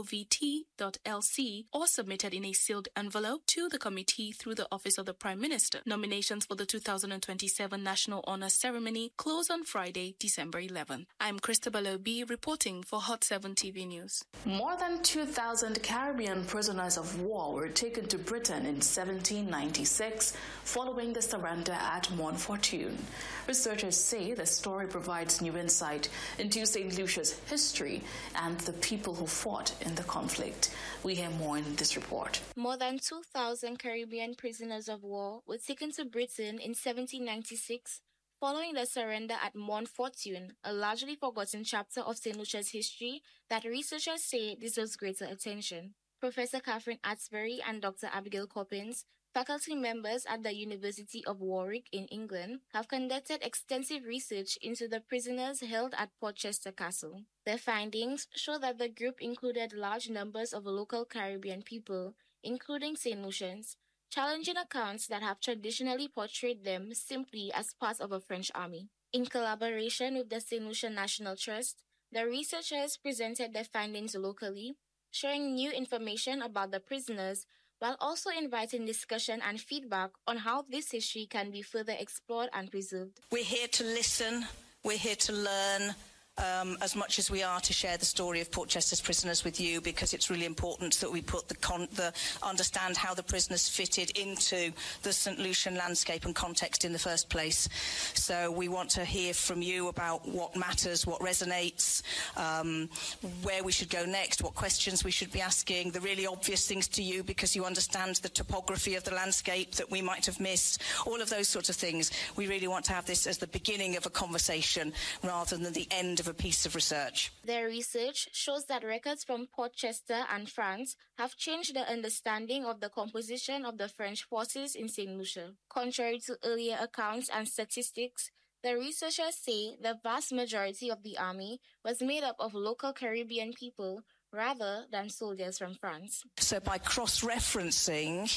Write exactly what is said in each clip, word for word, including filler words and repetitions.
gov t dot l c or submitted in a sealed envelope to the committee through the Office of the Prime Minister. Nominations for the two thousand twenty-seven National Honor Ceremony close on Friday, December eleventh. I'm Christabel Obi reporting for Hot seven T V News. More than two thousand Caribbean prisoners of war were taken to Britain in seventeen ninety-six following the surrender at Mont Fortune. Researchers say the story provides new insight into Saint Lucia's history and the people who fought in the conflict. We hear more in this report. More than two thousand Caribbean prisoners of war were taken to Britain in seventeen ninety-six following the surrender at Mont Fortune, a largely forgotten chapter of Saint Lucia's history that researchers say deserves greater attention. Professor Catherine Atsbury and Doctor Abigail Coppins, faculty members at the University of Warwick in England, have conducted extensive research into the prisoners held at Portchester Castle. Their findings show that the group included large numbers of local Caribbean people, including Saint Lucians, challenging accounts that have traditionally portrayed them simply as part of a French army. In collaboration with the Saint Lucia National Trust, the researchers presented their findings locally, sharing new information about the prisoners while also inviting discussion and feedback on how this history can be further explored and preserved. We're here to listen, we're here to learn, Um, as much as we are to share the story of Portchester's prisoners with you, because it's really important that we put the, con- the understand how the prisoners fitted into the Saint Lucian landscape and context in the first place. So we want to hear from you about what matters, what resonates, um, where we should go next, what questions we should be asking, the really obvious things to you because you understand the topography of the landscape that we might have missed, all of those sorts of things. We really want to have this as the beginning of a conversation rather than the end of a piece of research. Their research shows that records from Portchester and France have changed the understanding of the composition of the French forces in Saint Lucia. Contrary to earlier accounts and statistics, the researchers say the vast majority of the army was made up of local Caribbean people rather than soldiers from France. So by cross-referencing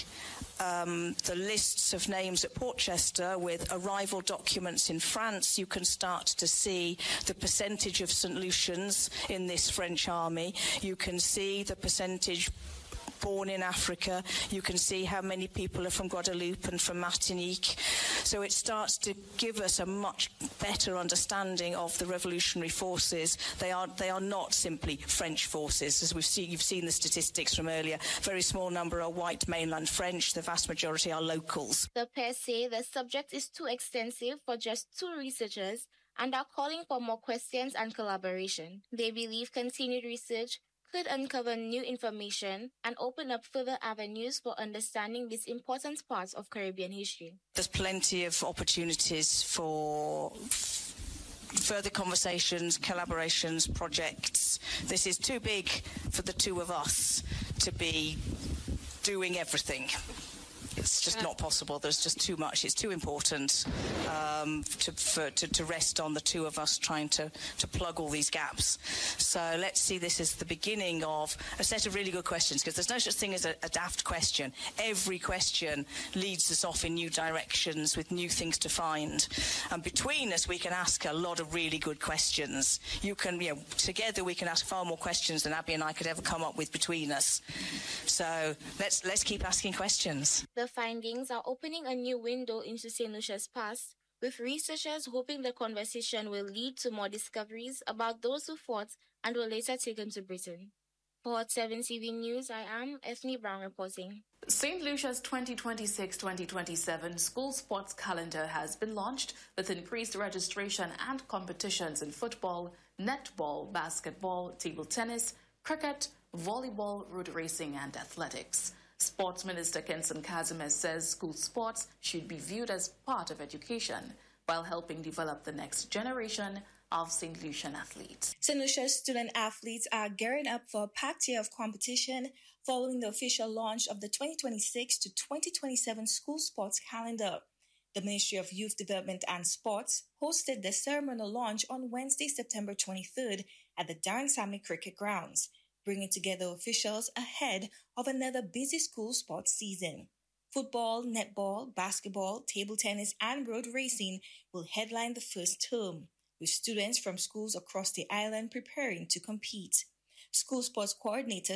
um, the lists of names at Portchester with arrival documents in France, you can start to see the percentage of Saint Lucians in this French army. You can see the percentage born in Africa. You can see how many people are from Guadeloupe and from Martinique. So it starts to give us a much better understanding of the revolutionary forces. They are they are not simply French forces, as we've seen. You've seen the statistics from earlier. A very small number are white mainland French. The vast majority are locals. The pair say the subject is too extensive for just two researchers and are calling for more questions and collaboration. They believe continued research could uncover new information and open up further avenues for understanding this important part of Caribbean history. There's plenty of opportunities for f- further conversations, collaborations, projects. This is too big for the two of us to be doing everything. It's just not possible. There's just too much. It's too important um, to, for, to, to rest on the two of us trying to, to plug all these gaps. So let's see this as the beginning of a set of really good questions, because there's no such thing as a, a daft question. Every question leads us off in new directions with new things to find. And between us, we can ask a lot of really good questions. You can, you know, together we can ask far more questions than Abby and I could ever come up with between us. So let's let's keep asking questions. The findings are opening a new window into Saint Lucia's past, with researchers hoping the conversation will lead to more discoveries about those who fought and were later taken to Britain. For Hot seven T V News, I am Ethne Brown reporting. Saint Lucia's twenty twenty-six twenty twenty-seven school sports calendar has been launched with increased registration and competitions in football, netball, basketball, table tennis, cricket, volleyball, road racing and athletics. Sports Minister Kenson Casimir says school sports should be viewed as part of education while helping develop the next generation of Saint Lucian athletes. Saint Lucia's student athletes are gearing up for a packed year of competition following the official launch of the twenty twenty-six to twenty twenty-seven school sports calendar. The Ministry of Youth Development and Sports hosted the ceremonial launch on Wednesday, September twenty-third at the Darren Sammy Cricket Grounds, bringing together officials ahead of another busy school sports season. Football, netball, basketball, table tennis, and road racing will headline the first term, with students from schools across the island preparing to compete. School sports coordinator